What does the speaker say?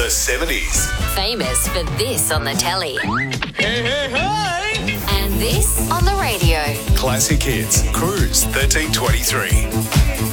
The 70s. Famous for this on the telly Hey, hey, hey! and this on the radio. Classic hits. Cruise 1323.